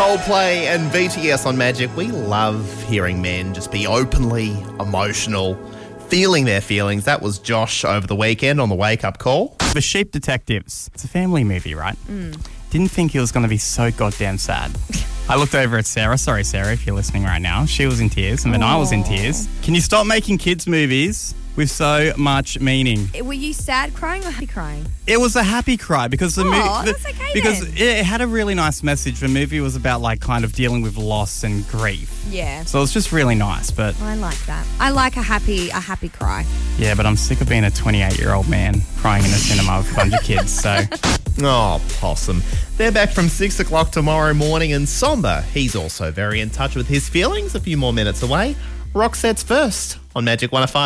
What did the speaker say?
Coldplay and BTS on Magic. We love hearing men just be openly emotional, feeling their feelings. That was Josh over the weekend on the Wake Up Call. The Sheep Detectives. It's a family movie, right? Didn't think it was going to be so goddamn sad. I looked over at Sarah. Sorry, Sarah, if you're listening right now. She was in tears, and then I was in tears. Can you stop making kids' movies with so much meaning? Were you sad crying or happy crying? It was a happy cry because the movie that's okay because then. it had a really nice message. The movie was about like kind of dealing with loss and grief. Yeah. So it was just really nice. But I like that. I like a happy cry. yeah, but I'm sick of being a 28-year-old man crying in the cinema with a bunch of kids. So Oh, possum. They're back from 6 o'clock tomorrow morning, and Somber, he's also very in touch with his feelings. A few more minutes away. Rock sets first on Magic 105.